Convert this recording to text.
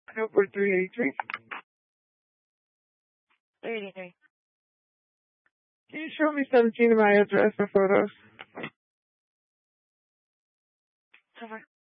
Number 383. 383. Can you show me 17 of my address for photos? Over.